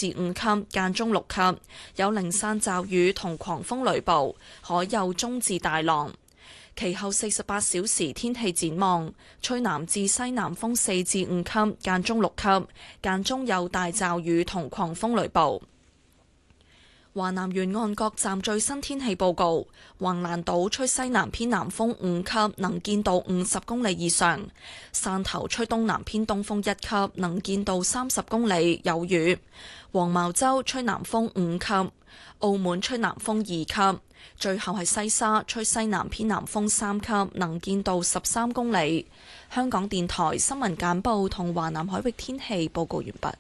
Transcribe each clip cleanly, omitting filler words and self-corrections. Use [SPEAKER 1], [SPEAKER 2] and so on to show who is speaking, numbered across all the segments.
[SPEAKER 1] 至5級，間中6級，有零散驟雨同狂風雷暴，海有中至大浪。其後48小時天氣展望，吹南至西南風4至5級，間中6級，間中有大驟雨同狂風雷暴。華南沿岸各站最新天氣報告：橫瀾島吹西南偏南風5級，能見度50公里以上；汕頭吹東南偏東風1級，能見度30公里，有雨；黃茅洲吹南風5級；澳門吹南風2級；最後係西沙吹西南偏南風3級，能見度13公里。香港電台新聞簡報同華南海域天氣報告完畢。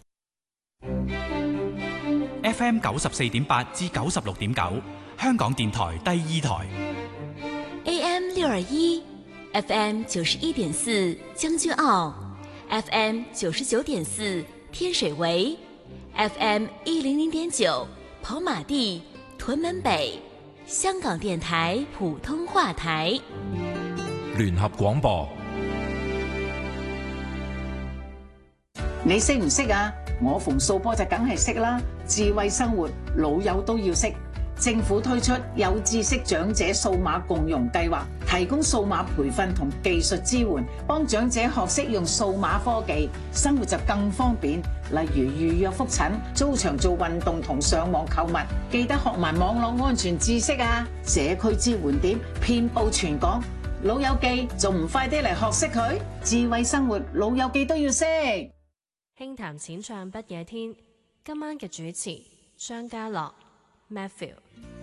[SPEAKER 2] FM 94.8至96.9，香港電台第2台。
[SPEAKER 3] AM 621 FM 91.4將軍澳 FM 99.4天水圍 FM 100.9跑馬地屯門北，香港電台普通話台。
[SPEAKER 4] 聯合廣播。
[SPEAKER 5] 你識唔識啊？我馮素波就梗係識啦。智慧生活老友都要識。政府推出有知識長者數碼共融計劃，提供數碼培訓同技術支援，幫長者學識用數碼科技，生活就更方便。例如預約覆診、租場做運動同上網購物，記得學埋網絡安全知識啊！社區支援點遍佈全港，老友記仲唔快啲嚟學識佢？智慧生活老友記都要識。
[SPEAKER 6] 輕談淺唱不夜天，今晚嘅主持張家樂 Matthew。